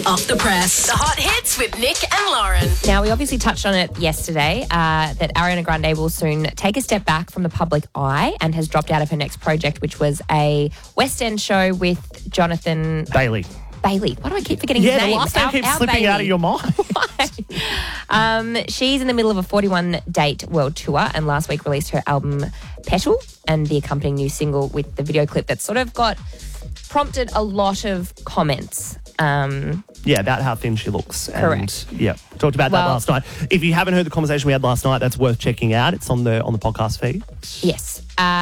Off the Press. The hot hits with Nick and Lauren. Now, we obviously touched on it yesterday that Ariana Grande will soon take a step back from the public eye and has dropped out of her next project, which was a West End show with Jonathan Bailey. Why do I keep forgetting his name? The last name keeps slipping Bailey. out of your mind. She's in the middle of a 41-date world tour and last week released her album Petal and the accompanying new single with the video clip that sort of prompted a lot of comments. About how thin she looks. Correct. And, talked about that last night. If you haven't heard the conversation we had last night, that's worth checking out. It's on the podcast feed. Yes.